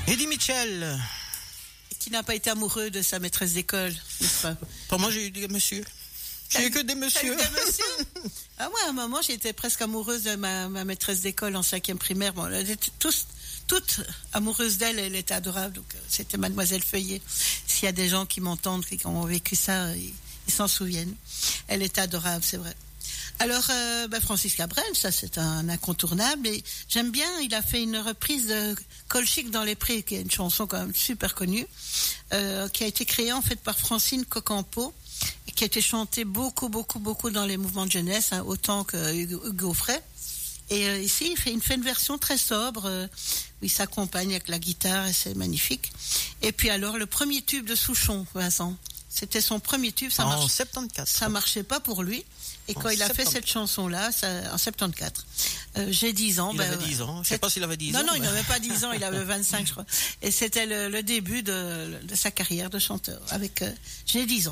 Eddie Mitchell. Qui n'a pas été amoureux de sa maîtresse d'école, n'est-ce pas? Pour moi, j'ai eu des messieurs. J'ai eu que des messieurs. Ah ouais, à un moment, j'étais presque amoureuse de ma maîtresse d'école en 5e primaire. Bon, elles étaient toutes amoureuses d'elle, elle était adorable. Donc, c'était Mademoiselle Feuillet. S'il y a des gens qui m'entendent, qui ont vécu ça, ils s'en souviennent. Elle était adorable, c'est vrai. Alors, Francis Cabrel, ça c'est un incontournable. Et j'aime bien, il a fait une reprise de Colchic dans les prés, qui est une chanson quand même super connue, qui a été créée en fait par Francine Cocampo, et qui a été chantée beaucoup dans les mouvements de jeunesse, hein, autant que Hugo Frey. Et ici, il fait une version très sobre, où il s'accompagne avec la guitare, et c'est magnifique. Et puis alors, le premier tube de Souchon, Vincent, c'était son premier tube. En 74. Ça marchait pas pour lui. Et quand il a fait cette chanson-là, en 74, j'ai 10 ans. Il avait 10 ans. Je sais pas s'il avait 10 ans. Non, il n'avait pas 10 ans, il avait 25, je crois. Et c'était le début de sa carrière de chanteur. J'ai 10 ans.